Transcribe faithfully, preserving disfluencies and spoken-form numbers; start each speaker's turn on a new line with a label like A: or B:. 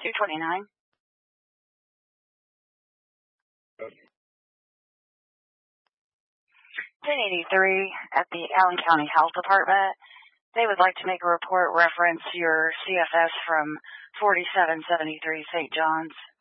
A: two twenty-nine. ten eighty-three at the Allen County Health Department. They would like to make a report reference your C F S from forty-seven seventy-three Saint John's.